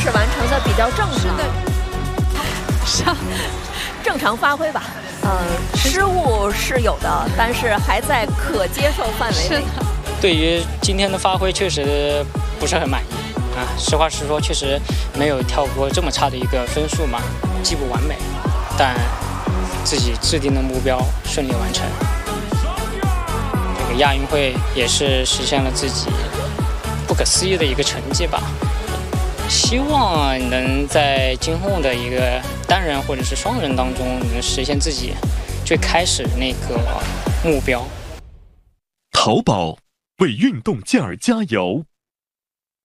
是完成的比较正常， 上正常发挥吧。失误是有的，但是还在可接受范围内。 对于今天的发挥，确实不是很满意啊。实话实说，确实没有跳过这么差的一个分数嘛，既不完美，但自己制定的目标顺利完成。这个亚运会也是实现了自己不可思议的一个成绩吧。希望能在今后的一个单人或者是双人当中，能实现自己最开始那个目标。 淘宝为运动健儿加油。